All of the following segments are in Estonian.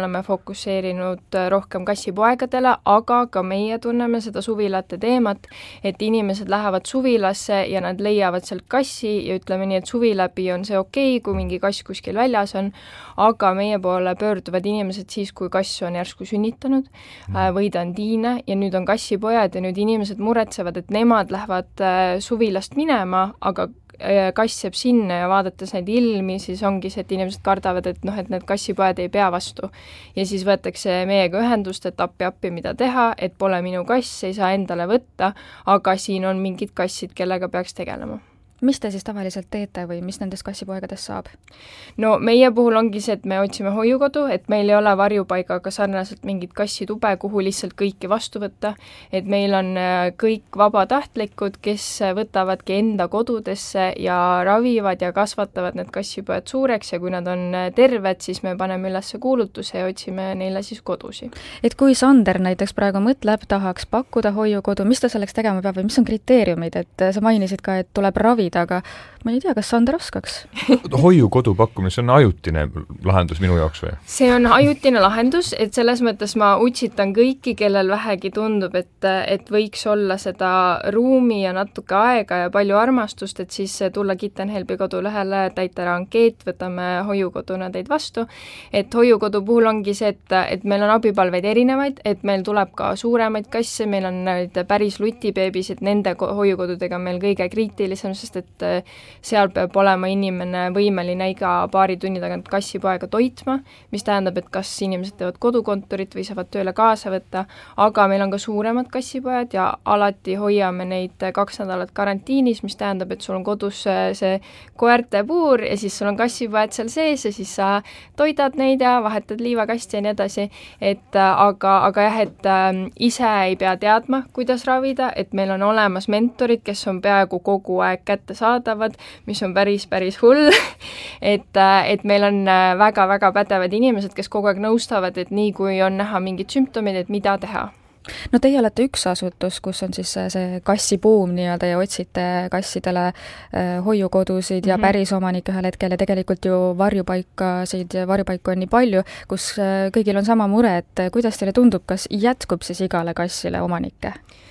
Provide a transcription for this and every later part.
oleme fokusseerinud rohkem kassipoegadele, aga ka meie tunneme seda suvilate teemat, et inimesed lähevad suvilasse ja nad leiavad sealt kassi ja ütleme nii, et suvi läbi on see okei, kui mingi kass kuskil väljas on, aga meie poole pöörduvad inimesed siis, kui kass on järsku sünnitanud või ta on tiine ja nüüd on kassipojad ja nüüd inimesed muretsevad, et nemad lähevad suvilast minema, aga kass jääb sinna ja vaadates neid ilmi, siis ongi see, et inimesed kardavad, et et need kassipojad ei pea vastu. Ja siis võetakse meiega ühendust, et appi, mida teha, et pole minu kass, ei saa endale võtta, aga siin on mingid kassid, kellega peaks tegelema. Mis te siis tavaliselt teete või mis nendest kassipoegadest saab? No meie puhul ongi see, et me otsime hoiukodu, et meil ei ole varjupaigaga sarnaselt mingit kassitube, kuhu lihtsalt kõiki vastu võtta, et meil on kõik vabatahtlikud, kes võtavadki enda kodudesse ja ravivad ja kasvatavad need kassipojad suureks ja kui nad on terved, siis me paneme üles kuulutuse ja otsime neile siis kodusi. Et kui Sander näiteks praegu mõtleb, tahaks pakkuda hoiukodu, mis ta selleks tegema peab või mis on kriteeriumid, et sa mainisid ka, et tuleb ravida, aga ma ei tea, kas Sander oskaks? Hoiukodu pakkumine, see on ajutine lahendus minu jaoks või? See on ajutine lahendus, et selles mõttes ma utsitan kõiki, kellel vähegi tundub, et võiks olla seda ruumi ja natuke aega ja palju armastust, et siis tulla Kitten Helbi kodulehele, täita ära ankeet, võtame hoiukoduna teid vastu. Et hoiukodu puhul ongi see, et meil on abipalveid erinevaid, et meil tuleb ka suuremaid kasse, meil on päris lutibeebis, et nende hoiukodudega meil kõige kriitilisem, sest et seal peab olema inimene võimeline iga paari tunni tagant kassipoega toitma, mis tähendab, et kas inimesed teevad kodukontorit või saavad tööle kaasa võtta, aga meil on ka suuremad kassipojad ja alati hoiame neid 2 nädalat karantiinis, mis tähendab, et sul on kodus see koerte puur ja siis sul on kassipojad seal sees ja siis sa toidad neid ja vahetad liivakasti ja nii edasi, aga jah, et ise ei pea teadma, kuidas ravida, et meil on olemas mentorid, kes on peaaegu kogu aeg kättesaadavad, mis on päris hull, et meil on väga pädevad inimesed, kes kogu aeg nõustavad, et nii kui on näha mingid sümptomid, et mida teha. No teie olete üks asutus, kus on siis see kassibuum nii-öelda ja otsite kassidele hoiukodusid ja päris omanik ühel hetkel ja tegelikult ju varjupaiku on nii palju, kus kõigil on sama mure, et kuidas teile tundub, kas jätkub siis igale kassile omanikke?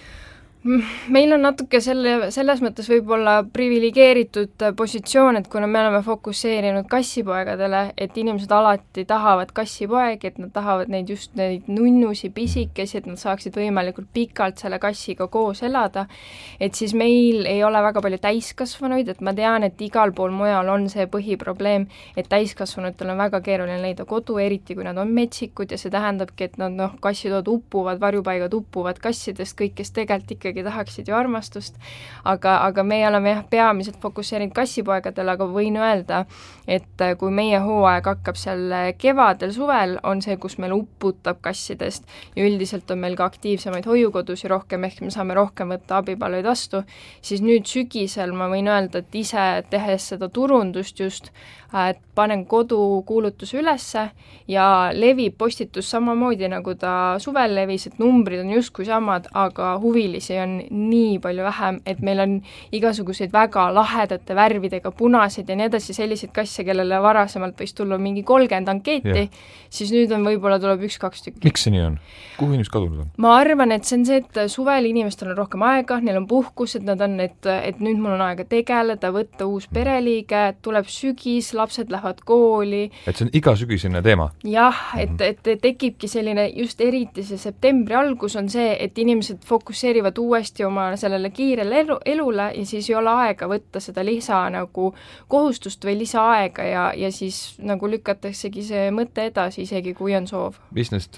Meil on natuke selles mõttes võib-olla privilegeeritud positsioon, et kuna me oleme fokusseerinud kassipoegadele, et inimesed alati tahavad kassipoegi, et nad tahavad neid nunnusi pisikesi, et nad saaksid võimalikult pikalt selle kassiga koos elada, et siis meil ei ole väga palju täiskasvanuid, et ma tean, et igal pool mujal on see põhiprobleem, et täiskasvanutel on väga keeruline leida kodu, eriti kui nad on metsikud ja see tähendabki, et nad kassitood uppuvad, varjupaigad uppuvad kassidest, kõik, kes tegelikult ikkagi tahaksid ju armastust, aga meie oleme peamiselt fokusseerinud kassipoegadele, aga võin öelda, et kui meie hooaeg hakkab seal kevadel, suvel, on see, kus meil upputab kassidest ja üldiselt on meil ka aktiivsemaid hoiukodusi rohkem, ehk me saame rohkem võtta abipalveid vastu, siis nüüd sügisel ma võin öelda, et ise tehes seda turundust just, et panen kodukuulutuse ülesse ja levib postitus samamoodi, nagu ta suvel levis, et numbrid on justkui samad, aga huvilisi on nii palju vähem, et meil on igasuguseid väga lahedate värvidega punaseid ja nii edasi selliseid kasse, kellele varasemalt võis tulla mingi 30 ankeeti, siis nüüd on võib-olla tuleb 1-2 tükki. Miks see nii on? Kuhu inimesed kadunud on? Ma arvan, et see on see, et suvel inimestel on rohkem aega, neil on puhkused, nad on, et nüüd mul on aega tegeleda, võtta uus pereliige, tuleb sügis, lapsed lähevad kooli. Et see on igasügisene teema? Jah, et tekibki selline, just eriti see septembri algus on see, et inimesed fokusseerivad uuesti oma sellele kiirele elule ja siis ei ole aega võtta seda lisa nagu kohustust või lisaaega ja siis nagu lükataksegi see mõte edasi, isegi kui on soov. Mis neist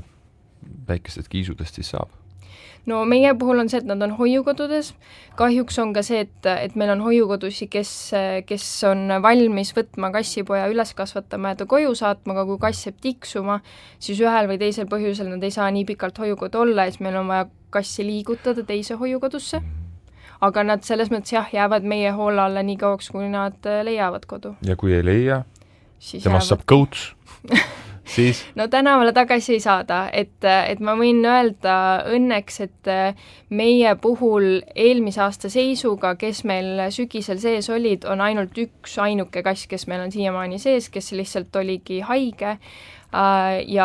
väikestest kiisudest siis saab? No meie puhul on see, et nad on hoiukodudes, kahjuks on ka see, et meil on hoiukodusi, kes on valmis võtma kassipoja üles kasvatama ja ta koju saatma, aga kui kass jääb tiksuma, siis ühel või teisel põhjusel nad ei saa nii pikalt hoiukodu olla ja siis meil on vaja kassi liigutada teise hoiukodusse. Aga nad selles mõttes jäävad meie hoole alla nii kauaks, kui nad leiavad kodu. Ja kui ei leia, temast saab coach, siis? No tänavale tagasi ei saada, et ma võin öelda õnneks, et meie puhul eelmise aasta seisuga, kes meil sügisel sees olid, on ainult üks ainuke kass, kes meil on siiamaani sees, kes lihtsalt oligi haige ja